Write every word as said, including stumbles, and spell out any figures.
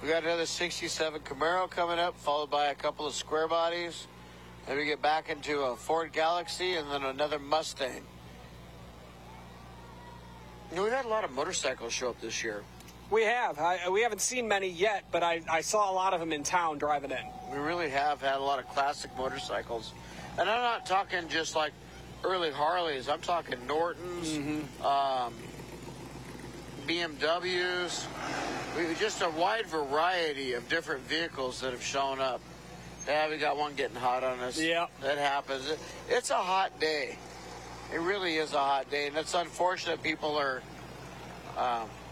We got another sixty-seven Camaro coming up, followed by a couple of square bodies. Then we get back into a Ford Galaxy and then another Mustang. You know, we've had a lot of motorcycles show up this year. We have. I, we haven't seen many yet, but I, I saw a lot of them in town driving in. We really have had a lot of classic motorcycles. And I'm not talking just like early Harleys. I'm talking Nortons, mm-hmm. um, B M Ws. We, just a wide variety of different vehicles that have shown up. Yeah, we got one getting hot on us. Yeah. That happens. It, it's a hot day. It really is a hot day. And it's unfortunate people are... Um,